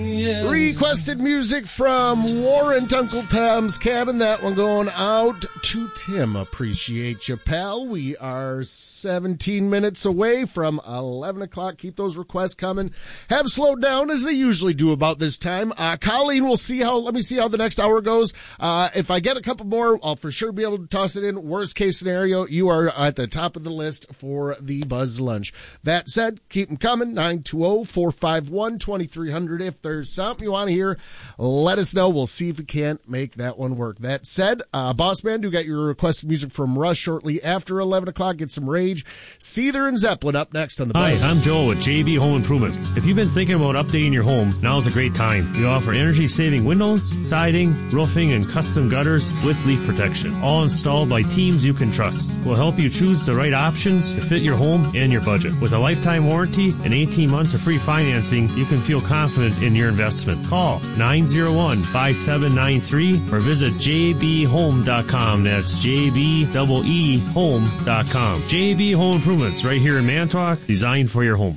Requested music from Warrant, Uncle Tom's Cabin. That one going out to Tim. Appreciate you, pal. We are 17 minutes away from 11 o'clock. Keep those requests coming. Have slowed down as they usually do about this time. Colleen, let me see how the next hour goes. If I get a couple more, I'll for sure be able to toss it in. Worst case scenario, you are at the top of the list for the Buzz Lunch. That said, keep them coming. 920-451-2300. If there's something you want to hear, let us know. We'll see if we can't make that one work. That said, Boss Man, you got your requested music from Rush shortly after 11 o'clock. Get some Rage. Seether and Zeppelin up next on the Buzz. Hi, I'm Joel with JB Home Improvements. If you've been thinking about updating your home, now's a great time. We offer energy-saving windows, siding, roofing, and custom gutters with leak protection, all installed by teams you can trust. We'll help you choose the right options to fit your home and your budget. With a lifetime warranty and 18 months of free financing, you can feel confident in your investment. Call 901-5793 or visit jbhome.com. That's jbeehome.com. JB Home Improvements right here in Manitowoc, designed for your home.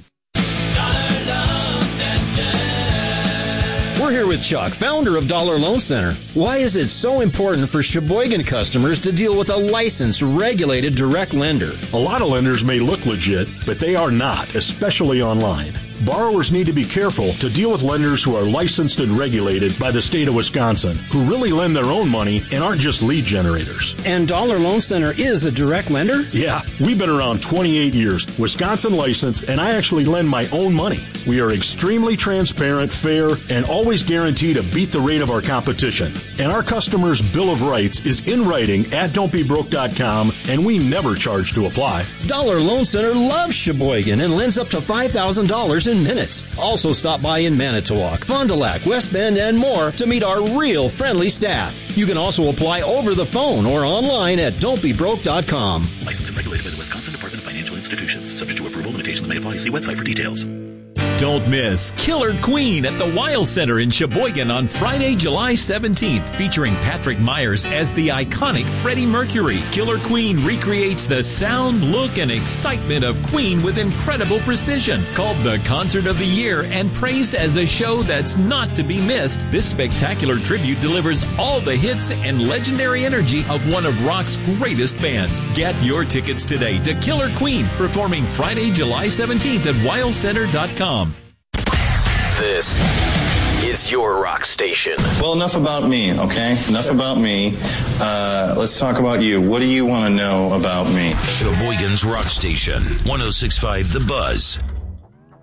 We're here with Chuck, founder of Dollar Loan Center. Why is it so important for Sheboygan customers to deal with a licensed, regulated direct lender? A lot of lenders may look legit, but they are not, especially online. Borrowers need to be careful to deal with lenders who are licensed and regulated by the state of Wisconsin, who really lend their own money and aren't just lead generators. And Dollar Loan Center is a direct lender? Yeah, we've been around 28 years, Wisconsin licensed, and I actually lend my own money. We are extremely transparent, fair, and always guarantee to beat the rate of our competition. And our customers' Bill of Rights is in writing at don'tbebroke.com, and we never charge to apply. Dollar Loan Center loves Sheboygan and lends up to $5,000 in minutes. Also stop by in Manitowoc, Fond du Lac, West Bend, and more to meet our real friendly staff. You can also apply over the phone or online at don'tbebroke.com. Licensed and regulated by the Wisconsin Department of Financial Institutions. Subject to approval. Limitations may apply. See website for details. Don't miss Killer Queen at the Weil Center in Sheboygan on Friday, July 17th, featuring Patrick Myers as the iconic Freddie Mercury. Killer Queen recreates the sound, look, and excitement of Queen with incredible precision. Called the Concert of the Year and praised as a show that's not to be missed, this spectacular tribute delivers all the hits and legendary energy of one of rock's greatest bands. Get your tickets today to Killer Queen, performing Friday, July 17th at weilcenter.com. This is your rock station. Well, enough about me, okay? Enough about me. Let's talk about you. What do you want to know about me? Sheboygan's rock station, 106.5 The Buzz.